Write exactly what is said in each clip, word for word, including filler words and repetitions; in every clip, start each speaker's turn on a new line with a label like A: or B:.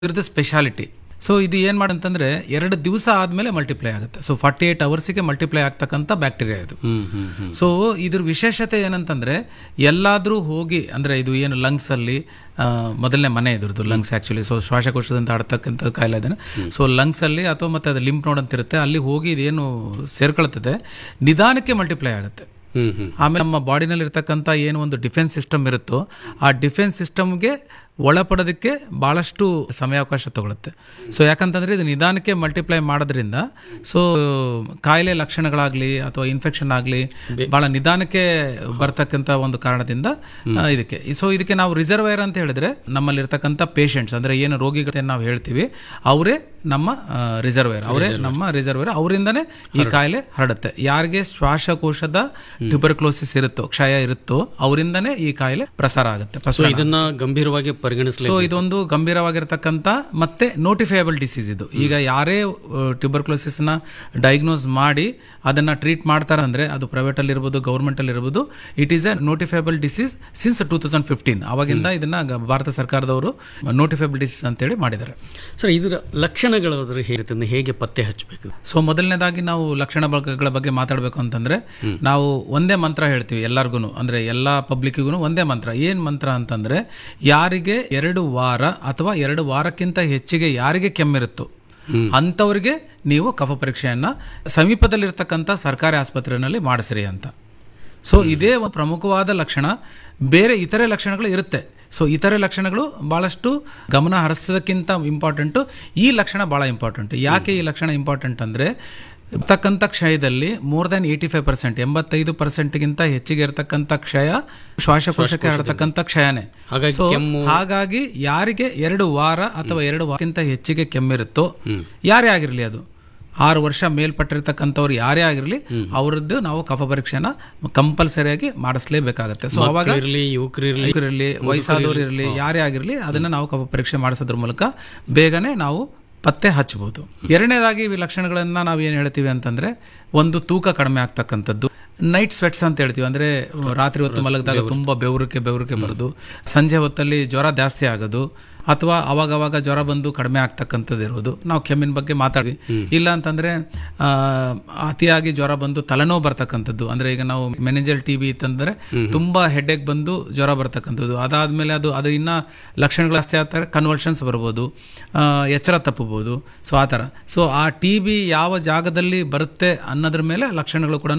A: ಇದ್ರದ್ದು speciality. So ಇದು ಏನು ಮಾಡಂತಂದ್ರೆ ಎರಡು ದಿವಸ ಆದಮೇಲೆ ಮಲ್ಟಿಪ್ಲೈ ಆಗುತ್ತೆ. ಸೊ ಫಾರ್ಟಿ ಏಟ್ ಅವರ್ಸಿಗೆ ಮಲ್ಟಿಪ್ಲೈ ಆಗ್ತಕ್ಕಂಥ ಬ್ಯಾಕ್ಟೀರಿಯಾ ಇದು. ಸೊ ಇದ್ರ ವಿಶೇಷತೆ ಏನಂತಂದ್ರೆ ಎಲ್ಲಾದ್ರೂ ಹೋಗಿ ಅಂದ್ರೆ ಇದು ಏನು ಲಂಗ್ಸ್ ಅಲ್ಲಿ ಮೊದಲನೇ ಮನೆ ಇದ್ರದ್ದು ಲಂಗ್ಸ್ ಆಕ್ಚುಲಿ. ಸೊ ಶ್ವಾಸಕೋಶದಿಂದ ಆಡ್ತಕ್ಕಂಥ ಕಾಯಿಲೆ ಅದನ್ನು ಸೊ ಲಂಗ್ಸ್ ಅಲ್ಲಿ ಅಥವಾ ಮತ್ತೆ ಅದು ಲಿಂಪ್ ನೋಡ್ ಅಂತ ಇರುತ್ತೆ, ಅಲ್ಲಿ ಹೋಗಿ ಇದೇನು ಸೇರ್ಕೊಳ್ತದೆ ನಿಧಾನಕ್ಕೆ ಮಲ್ಟಿಪ್ಲೈ ಆಗುತ್ತೆ. ಆಮೇಲೆ ನಮ್ಮ ಬಾಡಿನಲ್ಲಿ ಇರ್ತಕ್ಕಂಥ ಏನು ಒಂದು ಡಿಫೆನ್ಸ್ ಸಿಸ್ಟಮ್ ಇರುತ್ತೋ ಆ ಡಿಫೆನ್ಸ್ ಸಿಸ್ಟಮ್ಗೆ ಒಳಪಡೋದಕ್ಕೆ ಬಹಳಷ್ಟು ಸಮಯಾವಕಾಶ ತಗೊಳುತ್ತೆ. ಸೊ ಯಾಕಂತಂದ್ರೆ ಇದು ನಿಧಾನಕ್ಕೆ ಮಲ್ಟಿಪ್ಲೈ ಮಾಡೋದ್ರಿಂದ ಸೊ ಕಾಯಿಲೆ ಲಕ್ಷಣಗಳಾಗ್ಲಿ ಅಥವಾ ಇನ್ಫೆಕ್ಷನ್ ಆಗಲಿ ಬಹಳ ನಿಧಾನಕ್ಕೆ ಬರ್ತಕ್ಕಂಥ ಒಂದು ಕಾರಣದಿಂದ ಇದಕ್ಕೆ ಸೊ ಇದಕ್ಕೆ ನಾವು ರಿಸರ್ವೈರ್ ಅಂತ ಹೇಳಿದ್ರೆ ನಮ್ಮಲ್ಲಿರ್ತಕ್ಕಂಥ ಪೇಷಂಟ್ಸ್ ಅಂದ್ರೆ ಏನು ರೋಗಿಗಳು ನಾವು ಹೇಳ್ತೀವಿ ಅವರೇ ನಮ್ಮ ರಿಸರ್ವೈರ್, ಅವರೇ ನಮ್ಮ ರಿಸರ್ವೈರ್, ಅವರಿಂದನೇ ಈ ಕಾಯಿಲೆ ಹರಡುತ್ತೆ. ಯಾರಿಗೆ ಶ್ವಾಸಕೋಶದ ಟ್ಯೂಬರ್ಕ್ಲೋಸಿಸ್ ಇರುತ್ತೋ ಕ್ಷಯ ಇರುತ್ತೋ ಅವರಿಂದನೇ ಈ ಕಾಯಿಲೆ ಪ್ರಸಾರ ಆಗುತ್ತೆ.
B: ಇದನ್ನ ಗಂಭೀರವಾಗಿ
A: ಸೊ ಇದೊಂದು ಗಂಭೀರವಾಗಿರ್ತಕ್ಕಂಥ ಮತ್ತೆ ನೋಟಿಫೈಯಬಲ್ ಡಿಸೀಸ್ ಇದು. ಈಗ ಯಾರೇ ಟ್ಯೂಬರ್ಕ್ಲೋಸಿಸ್ ನ ಡಯಾಗ್ನೋಸ್ ಮಾಡಿ ಅದನ್ನ ಟ್ರೀಟ್ ಮಾಡ್ತಾರೆ ಅಂದ್ರೆ ಅದು ಪ್ರೈವೇಟ್ ಅಲ್ಲಿ ಇರ್ಬೋದು ಗವರ್ಮೆಂಟ್ ಅಲ್ಲಿ ಇರ್ಬೋದು, it is A notifiable disease since two thousand fifteen ಅವಾಗಿಂದ ಇದನ್ನ ಭಾರತ ಸರ್ಕಾರದವರು ನೋಟಿಫೈಯಬಲ್ ಡಿಸೀಸ್ ಅಂತೇಳಿ ಮಾಡಿದ್ದಾರೆ.
B: ಸರ್ ಇದರ ಲಕ್ಷಣಗಳು ಹೇಗೆ ಹೇಗೆ ಪತ್ತೆ ಹಚ್ಚಬೇಕು?
A: ಸೊ ಮೊದಲನೇದಾಗಿ ನಾವು ಲಕ್ಷಣಗಳ ಬಗ್ಗೆ ಮಾತಾಡಬೇಕು ಅಂತಂದ್ರೆ ನಾವು ಒಂದೇ ಮಂತ್ರ ಹೇಳ್ತೀವಿ ಎಲ್ಲರಿಗೂ, ಅಂದ್ರೆ ಎಲ್ಲಾ ಪಬ್ಲಿಕ್ಗೂ ಒಂದೇ ಮಂತ್ರ. ಏನ್ ಮಂತ್ರ ಅಂತಂದ್ರೆ ಯಾರಿಗೆ ಎರಡು ವಾರ ಅಥವಾ ಎರಡು ವಾರಕ್ಕಿಂತ ಹೆಚ್ಚಿಗೆ ಯಾರಿಗೆ ಕೆಮ್ಮಿರುತ್ತೋ ಅಂತವರಿಗೆ ನೀವು ಕಫ ಪರೀಕ್ಷೆಯನ್ನ ಸಮೀಪದಲ್ಲಿರ್ತಕ್ಕಂಥ ಸರ್ಕಾರಿ ಆಸ್ಪತ್ರೆಯಲ್ಲಿ ಮಾಡಿಸ್ರಿ ಅಂತ. ಸೊ ಇದೇ ಒಂದು ಪ್ರಮುಖವಾದ ಲಕ್ಷಣ. ಬೇರೆ ಇತರೆ ಲಕ್ಷಣಗಳು ಇರುತ್ತೆ. ಸೊ ಇತರೆ ಲಕ್ಷಣಗಳು ಬಹಳಷ್ಟು ಗಮನ ಹರಿಸೋದಕ್ಕಿಂತ ಇಂಪಾರ್ಟೆಂಟು ಈ ಲಕ್ಷಣ ಬಹಳ ಇಂಪಾರ್ಟೆಂಟ್. ಯಾಕೆ ಈ ಲಕ್ಷಣ ಇಂಪಾರ್ಟೆಂಟ್ ಅಂದ್ರೆ ಇರ್ತಕ್ಕಂಥ ಕ್ಷಯದಲ್ಲಿ more than eighty five percent ಎಂಬತ್ತೈದು ಪರ್ಸೆಂಟ್ಗಿಂತ ಹೆಚ್ಚಿಗೆ ಇರತಕ್ಕಂಥ ಕ್ಷಯ ಶ್ವಾಸಕೋಶಕ್ಕೆ ಹರಡತಕ್ಕಂಥ ಕ್ಷಯನೇ. ಸೊ ಹಾಗಾಗಿ ಯಾರಿಗೆ ಎರಡು ವಾರ ಅಥವಾ ಎರಡು ವಾರಕ್ಕಿಂತ ಹೆಚ್ಚಿಗೆ ಕೆಮ್ಮಿರುತ್ತೋ ಯಾರೇ ಆಗಿರ್ಲಿ, ಅದು ಆರು ವರ್ಷ ಮೇಲ್ಪಟ್ಟಿರ್ತಕ್ಕಂಥವ್ರು ಯಾರೇ ಆಗಿರ್ಲಿ ಅವರದ್ದು ನಾವು ಕಫ ಪರೀಕ್ಷೆನ ಕಂಪಲ್ಸರಿಯಾಗಿ ಮಾಡಿಸ್ಲೇಬೇಕಾಗತ್ತೆ. ಸೊ ಅವಾಗ ಯುವಕರಿರ್ಲಿ ವಯಸ್ಸಾದವರು ಇರಲಿ ಯಾರೇ ಆಗಿರ್ಲಿ ಅದನ್ನ ನಾವು ಕಫ ಪರೀಕ್ಷೆ ಮಾಡಿಸೋದ್ರ ಮೂಲಕ ಬೇಗನೆ ನಾವು ಪತ್ತೆ ಹಚ್ಚಬಹುದು. ಎರಡನೇದಾಗಿ ಈ ಲಕ್ಷಣಗಳನ್ನ ನಾವು ಏನ್ ಹೇಳ್ತೀವಿ ಅಂತಂದ್ರೆ ಒಂದು ತೂಕ ಕಡಿಮೆ ಆಗ್ತಕ್ಕಂಥದ್ದು, ನೈಟ್ ಸ್ವೆಟ್ಸ್ ಅಂತ ಹೇಳ್ತೀವಿ, ಅಂದ್ರೆ ರಾತ್ರಿ ಹೊತ್ತು ಮಲಗಿದಾಗ ತುಂಬಾ ಬೆವರಿಕೆ ಬೆವರಿಕೆ ಬರೋದು, ಸಂಜೆ ಹೊತ್ತಲ್ಲಿ ಜ್ವರ ಜಾಸ್ತಿ ಆಗೋದು ಅಥವಾ ಅವಾಗವಾಗ ಜ್ವರ ಬಂದು ಕಡಿಮೆ ಆಗ್ತಕ್ಕಂಥದ್ದು ಇರೋದು. ನಾವು ಕೆಮ್ಮಿನ ಬಗ್ಗೆ ಮಾತಾಡ್ವಿ. ಇಲ್ಲ ಅಂತಂದ್ರೆ ಆ ಅತಿಯಾಗಿ ಜ್ವರ ಬಂದು ತಲೆನೋವು ಬರ್ತಕ್ಕಂಥದ್ದು, ಅಂದ್ರೆ ಈಗ ನಾವು ಮೆನಿಂಜಲ್ ಟಿ ಬಿ ಇತ್ತಂದ್ರೆ ತುಂಬಾ ಹೆಡ್ಏಕ್ ಬಂದು ಜ್ವರ ಬರ್ತಕ್ಕಂಥದ್ದು. ಅದಾದ್ಮೇಲೆ ಅದು ಅದು ಇನ್ನ ಲಕ್ಷಣಗಳು ಜಾಸ್ತಿ ಆಗ್ತಾರೆ, ಕನ್ವಲ್ಷನ್ಸ್ ಬರ್ಬೋದು, ಎಚ್ಚರ ತಪ್ಪಬಹುದು. ಸೊ ಆ ಥರ. ಸೊ ಆ ಟಿ ಬಿ ಯಾವ ಜಾಗದಲ್ಲಿ ಬರುತ್ತೆ ಅನ್ನೋದ್ರ ಮೇಲೆ ಲಕ್ಷಣಗಳು ಕೂಡ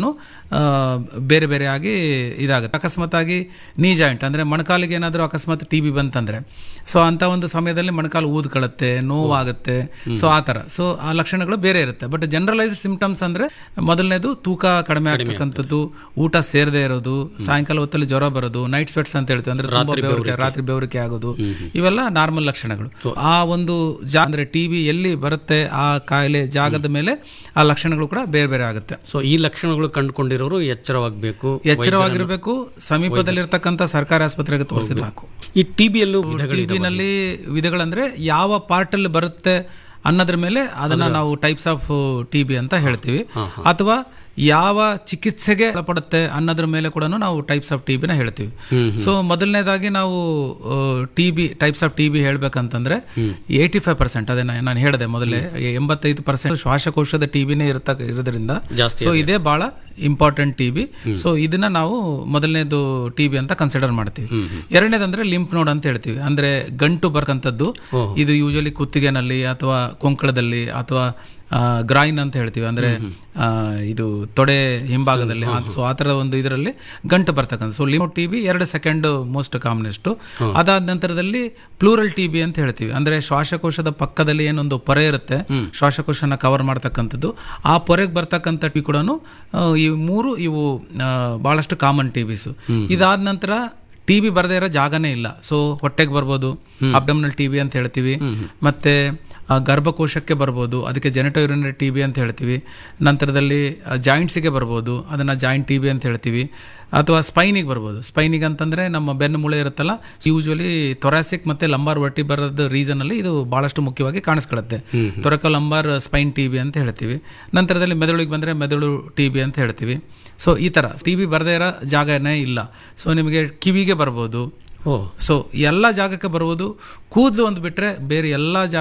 A: ಬೇರೆ ಬೇರೆ ಆಗಿ ಇದಾಗುತ್ತೆ. ಅಕಸ್ಮಾತ್ ಆಗಿ ನೀ ಜಾಯಿಂಟ್ ಅಂದ್ರೆ ಮೊಣಕಾಲಿಗೆ ಏನಾದರೂ ಅಕಸ್ಮಾತ್ ಟಿ ಬಿ ಬಂತಂದ್ರೆ ಸೊ ಅಂತ ಒಂದು ಸಮಯದಲ್ಲಿ ಮೊಣಕಾಲು ಊದ್ಕೊಳ್ಳುತ್ತೆ, ನೋವಾಗುತ್ತೆ. ಸೊ ಆ ತರ. ಸೊ ಆ ಲಕ್ಷಣಗಳು ಬೇರೆ ಇರುತ್ತೆ. ಬಟ್ ಜನರಲೈಸ್ಡ್ ಸಿಂಪ್ಟಮ್ಸ್ ಅಂದ್ರೆ ಮೊದಲನೇದು ತೂಕ ಕಡಿಮೆ ಆಗ್ತಕ್ಕಂಥದ್ದು, ಊಟ ಸೇರದೆ ಇರೋದು, ಸಾಯಂಕಾಲ ಹೊತ್ತಲ್ಲಿ ಜ್ವರ ಬರೋದು, ನೈಟ್ ಸ್ವೆಟ್ಸ್ ಅಂತ ಹೇಳ್ತೀವಿ ಅಂದ್ರೆ ತುಂಬಾ ಬೆವರಿಕೆ, ರಾತ್ರಿ ಬೆವರಿಕೆ ಆಗೋದು, ಇವೆಲ್ಲ ನಾರ್ಮಲ್ ಲಕ್ಷಣಗಳು. ಆ ಒಂದು ಜಾ ಅಂದ್ರೆ ಟಿ ಬಿ ಎಲ್ಲಿ ಬರುತ್ತೆ ಆ ಕಾಯಿಲೆ ಜಾಗದ ಮೇಲೆ ಆ ಲಕ್ಷಣಗಳು ಕೂಡ ಬೇರೆ ಬೇರೆ ಆಗುತ್ತೆ.
B: ಸೊ ಈ ಲಕ್ಷಣಗಳು ಕಂಡುಕೊಂಡಿರೋರು ಎಚ್ಚರವಾಗಬೇಕು,
A: ಎಚ್ಚರವಾಗಿರ್ಬೇಕು, ಸಮೀಪದಲ್ಲಿರ್ತಕ್ಕಂಥ ಸರ್ಕಾರಿ ಆಸ್ಪತ್ರೆಗೆ ತೋರಿಸಿದ ಹಾಕು.
B: ಈ ಟಿಬಿಯಲ್ಲೂ
A: ಟಿಬಿನಲ್ಲಿ ವಿಧಗಳಂದ್ರೆ ಯಾವ ಪಾರ್ಟ್ ಅಲ್ಲಿ ಬರುತ್ತೆ ಅನ್ನೋದ್ರ ಮೇಲೆ ಅದನ್ನ ನಾವು ಟೈಪ್ಸ್ ಆಫ್ ಟಿಬಿ ಅಂತ ಹೇಳ್ತೀವಿ. ಅಥವಾ ಯಾವ ಚಿಕಿತ್ಸೆಗೆ ಒಳಪಡುತ್ತೆ ಅನ್ನೋದ್ರ ಮೇಲೆ ಕೂಡ ನಾವು ಟೈಪ್ಸ್ ಆಫ್ ಟಿಬಿನ ಹೇಳ್ತೀವಿ. ಸೊ ಮೊದಲನೇದಾಗಿ ನಾವು TB types of TB ಹೇಳ್ಬೇಕಂತಂದ್ರೆ eighty five percent ಅದೇ ನಾನು ಹೇಳಿದೆ ಮೊದಲೇ, ಎಂಬತ್ತೈದು ಪರ್ಸೆಂಟ್ ಶ್ವಾಸಕೋಶದ ಟಿಬಿನೇ ಇರತ ಇರೋದ್ರಿಂದ ಸೊ ಇದೇ ಬಹಳ ಇಂಪಾರ್ಟೆಂಟ್ ಟಿಬಿ. ಸೊ ಇದನ್ನ ನಾವು ಮೊದಲನೇದು ಟಿಬಿ ಅಂತ ಕನ್ಸಿಡರ್ ಮಾಡ್ತೀವಿ. ಎರಡನೇದಂದ್ರೆ ಲಿಂಪ್ ನೋಡ್ ಅಂತ ಹೇಳ್ತೀವಿ, ಅಂದ್ರೆ ಗಂಟು ಬರ್ತಕ್ಕಂಥದ್ದು. ಇದು ಯೂಶಲಿ ಕುತ್ತಿಗೆನಲ್ಲಿ ಅಥವಾ ಕೊಂಕಳದಲ್ಲಿ ಅಥವಾ ಗ್ರಾಯಿನ್ ಅಂತ ಹೇಳ್ತೀವಿ, ಅಂದ್ರೆ ಇದು ತೊಡೆ ಹಿಂಭಾಗದಲ್ಲಿ. ಸೊ ಆ ತರದ ಒಂದು ಇದರಲ್ಲಿ ಗಂಟು ಬರ್ತಕ್ಕಂಥ. ಸೊ ಲಿಂಪ್ ಟಿಬಿ ಎರಡು ಸೆಕೆಂಡ್ ಮೋಸ್ಟ್ ಕಾಮನೆಸ್ಟ್. ಅದಾದ ನಂತರದಲ್ಲಿ ಪ್ಲೂರಲ್ ಟಿಬಿ ಅಂತ ಹೇಳ್ತೀವಿ, ಅಂದ್ರೆ ಶ್ವಾಸಕೋಶದ ಪಕ್ಕದಲ್ಲಿ ಏನೊಂದು ಪೊರೆ ಇರುತ್ತೆ ಶ್ವಾಸಕೋಶನ ಕವರ್ ಮಾಡ್ತಕ್ಕಂಥದ್ದು, ಆ ಪೊರೆಗೆ ಬರ್ತಕ್ಕಂಥ ಟಿ ಕೂಡ ಈ ಮೂರು ಇವು ಬಹಳಷ್ಟು ಕಾಮನ್ ಟಿಬಿಸ್. ಇದಾದ ನಂತರ ಟಿಬಿ ಬರದೇ ಇರೋ ಜಾಗನೇ ಇಲ್ಲ. ಸೊ ಹೊಟ್ಟೆಗೆ ಬರ್ಬೋದು, ಅಬ್ಡಮಿನಲ್ ಟಿಬಿ ಅಂತ ಹೇಳ್ತೀವಿ. ಮತ್ತೆ ಗರ್ಭಕೋಶಕ್ಕೆ ಬರ್ಬೋದು, ಅದಕ್ಕೆ ಜೆನೆಟೋ ಯುರಿನರಿ ಟಿಬಿ ಅಂತ ಹೇಳ್ತೀವಿ. ನಂತರದಲ್ಲಿ ಜಾಯಿಂಟ್ಸಿಗೆ ಬರ್ಬೋದು, ಅದನ್ನ ಜಾಯಿಂಟ್ ಟಿಬಿ ಅಂತ ಹೇಳ್ತೀವಿ. ಅಥವಾ ಸ್ಪೈನಿಗೆ ಬರ್ಬೋದು. ಸ್ಪೈನಿಗೆ ಅಂತಂದ್ರೆ ನಮ್ಮ ಬೆನ್ನು ಮೂಳೆ ಇರುತ್ತಲ್ಲ, ಯೂಶುವಲಿ ಥೊರಾಸಿಕ್ ಮತ್ತೆ ಲಂಬಾರ್ ವರ್ಟಿಬರದ ರೀಸನ್ ಅಲ್ಲಿ ಇದು ಬಹಳಷ್ಟು ಮುಖ್ಯವಾಗಿ ಕಾಣಿಸ್ಕೊಳ್ಳುತ್ತೆ. ಥೊರಕೋ ಲಂಬಾರ್ ಸ್ಪೈನ್ ಟಿಬಿ ಅಂತ ಹೇಳ್ತೀವಿ. ನಂತರದಲ್ಲಿ ಮೆದುಳಿಗೆ ಬಂದ್ರೆ ಮೆದುಳು ಟಿಬಿ ಅಂತ ಹೇಳ್ತೀವಿ. ಸೊ ಈ ತರ ಟಿಬಿ ಬರದೇ ಇರೋ ಜಾಗನೇ ಇಲ್ಲ. ಸೊ ನಿಮಗೆ ಕಿವಿಗೆ ಬರ್ಬೋದು,
B: ಓ
A: ಸೊ ಎಲ್ಲ ಜಾಗಕ್ಕೆ ಬರುವುದು ಕೂದಲು ಒಂದು ಬಿಟ್ರೆ ಬೇರೆ ಎಲ್ಲ ಜಾಗ